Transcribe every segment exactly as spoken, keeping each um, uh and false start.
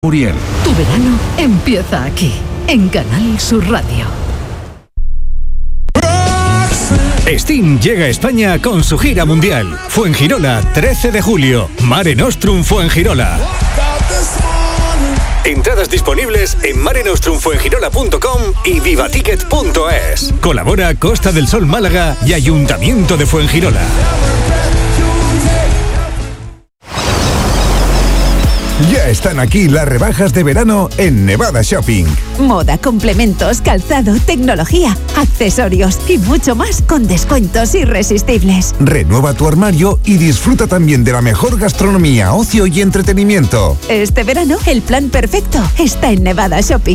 Muriel. Tu verano empieza aquí, en Canal Sur Radio. Steam llega a España con su gira mundial. Fuengirola, trece de julio. Mare Nostrum Fuengirola. Entradas disponibles en mare nostrum fuengirola punto com y vivaticket punto es. Colabora Costa del Sol Málaga y Ayuntamiento de Fuengirola. Ya están aquí las rebajas de verano en Nevada Shopping. Moda, complementos, calzado, tecnología, accesorios y mucho más con descuentos irresistibles. Renueva tu armario y disfruta también de la mejor gastronomía, ocio y entretenimiento. Este verano, el plan perfecto está en Nevada Shopping.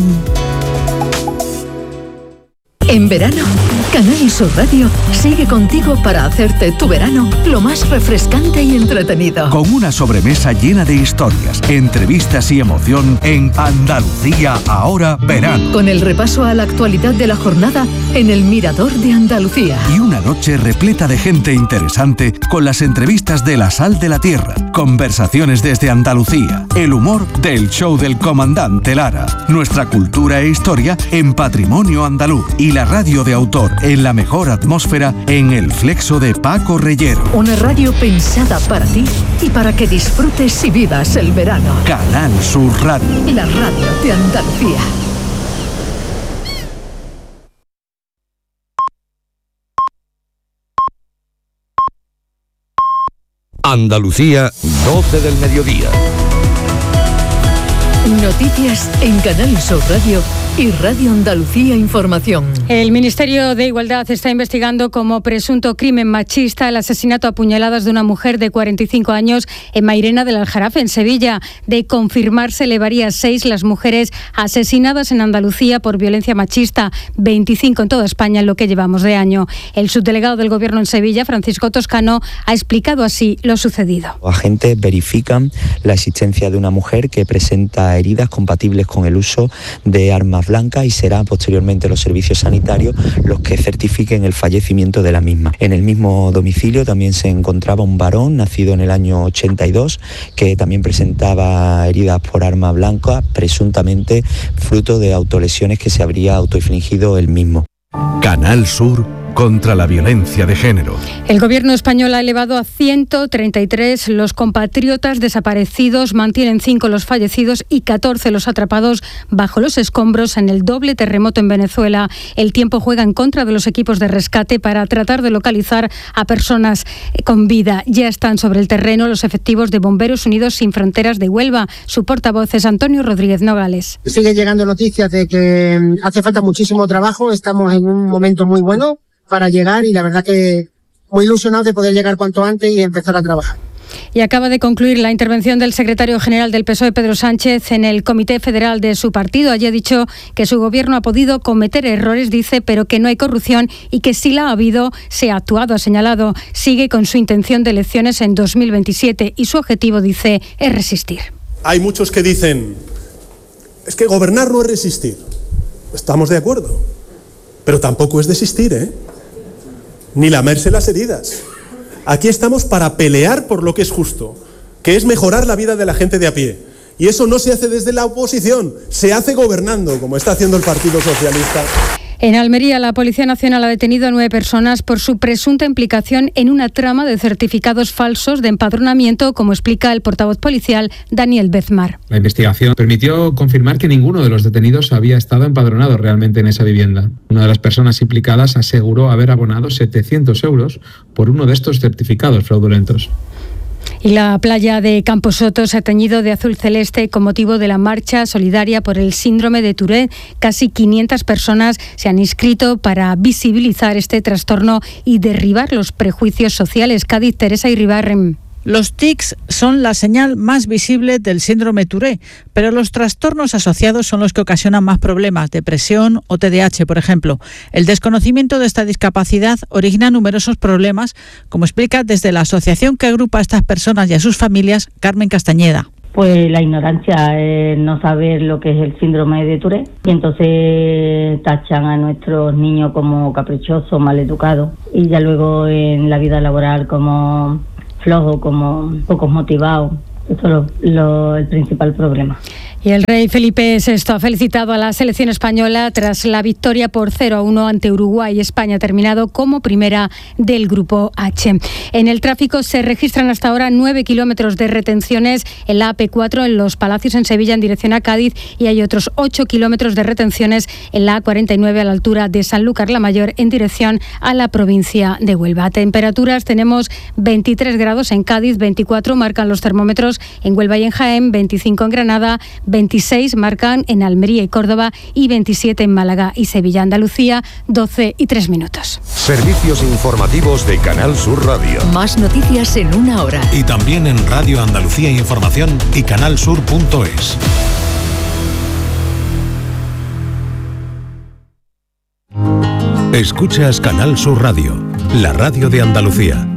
En verano, Canal Sur Radio sigue contigo para hacerte tu verano lo más refrescante y entretenido. Con una sobremesa llena de historias, entrevistas y emoción en Andalucía Ahora Verano. Con el repaso a la actualidad de la jornada en el Mirador de Andalucía. Y una noche repleta de gente interesante con las entrevistas de La Sal de la Tierra, conversaciones desde Andalucía, el humor del show del comandante Lara, nuestra cultura e historia en Patrimonio Andaluz y la radio de autor en la mejor atmósfera en el Flexo de Paco Reyero. Una radio pensada para ti y para que disfrutes y vivas el verano. Canal Sur Radio. La radio de Andalucía. Andalucía, doce del mediodía. Noticias en Canal Sur Radio y Radio Andalucía Información. El Ministerio de Igualdad está investigando como presunto crimen machista el asesinato a puñaladas de una mujer de cuarenta y cinco años en Mairena del Aljarafe, en Sevilla. De confirmarse, elevaría a seis las mujeres asesinadas en Andalucía por violencia machista, veinticinco en toda España en lo que llevamos de año. El subdelegado del Gobierno en Sevilla, Francisco Toscano, ha explicado así lo sucedido. Los agentes verifican la existencia de una mujer que presenta heridas compatibles con el uso de armas blancas y serán posteriormente los servicios sanitarios los que certifiquen el fallecimiento de la misma. En el mismo domicilio también se encontraba un varón nacido en el año ochenta y dos que también presentaba heridas por arma blanca, presuntamente fruto de autolesiones que se habría autoinfligido él mismo. Canal Sur contra la violencia de género. El Gobierno español ha elevado a ciento treinta y tres los compatriotas desaparecidos, mantienen cinco los fallecidos y catorce los atrapados bajo los escombros en el doble terremoto en Venezuela. El tiempo juega en contra de los equipos de rescate para tratar de localizar a personas con vida. Ya están sobre el terreno los efectivos de Bomberos Unidos Sin Fronteras de Huelva. Su portavoz es Antonio Rodríguez Nogales. Sigue llegando noticias de que hace falta muchísimo trabajo, estamos en un momento muy bueno para llegar y la verdad que muy ilusionado de poder llegar cuanto antes y empezar a trabajar. Y acaba de concluir la intervención del secretario general del P S O E, Pedro Sánchez, en el Comité Federal de su partido. Allí ha dicho que su gobierno ha podido cometer errores, dice, pero que no hay corrupción y que si la ha habido, se ha actuado, ha señalado. Sigue con su intención de elecciones en dos mil veintisiete y su objetivo, dice, es resistir. Hay muchos que dicen, es que gobernar no es resistir. Estamos de acuerdo, pero tampoco es desistir, ¿eh? Ni lamerse las heridas. Aquí estamos para pelear por lo que es justo, que es mejorar la vida de la gente de a pie. Y eso no se hace desde la oposición, se hace gobernando, como está haciendo el Partido Socialista. En Almería, la Policía Nacional ha detenido a nueve personas por su presunta implicación en una trama de certificados falsos de empadronamiento, como explica el portavoz policial Daniel Bezmar. La investigación permitió confirmar que ninguno de los detenidos había estado empadronado realmente en esa vivienda. Una de las personas implicadas aseguró haber abonado setecientos euros por uno de estos certificados fraudulentos. Y la playa de Camposoto se ha teñido de azul celeste con motivo de la marcha solidaria por el síndrome de Tourette. Casi quinientas personas se han inscrito para visibilizar este trastorno y derribar los prejuicios sociales. Cádiz, Teresa Iribarren. Los tics son la señal más visible del síndrome Tourette, pero los trastornos asociados son los que ocasionan más problemas, depresión o T D A H, por ejemplo. El desconocimiento de esta discapacidad origina numerosos problemas, como explica desde la asociación que agrupa a estas personas y a sus familias, Carmen Castañeda. Pues la ignorancia, eh, no saber lo que es el síndrome de Tourette, y entonces tachan a nuestros niños como caprichosos, maleducados, y ya luego en la vida laboral como flojo, como pocos motivados. Esto es lo, lo, el principal problema. Y el rey Felipe sexto ha felicitado a la selección española tras la victoria por cero a uno ante Uruguay. España ha terminado como primera del Grupo H. En el tráfico se registran hasta ahora nueve kilómetros de retenciones en la A P cuatro en Los Palacios en Sevilla en dirección a Cádiz y hay otros ocho kilómetros de retenciones en la A cuarenta y nueve a la altura de Sanlúcar la Mayor en dirección a la provincia de Huelva. Temperaturas tenemos veintitrés grados en Cádiz, veinticuatro marcan los termómetros en Huelva y en Jaén, veinticinco en Granada, veintiséis marcan en Almería y Córdoba y veintisiete en Málaga y Sevilla. Andalucía, doce y tres minutos. Servicios informativos de Canal Sur Radio. Más noticias en una hora. Y también en Radio Andalucía Información y canalsur punto es. Escuchas Canal Sur Radio, la radio de Andalucía.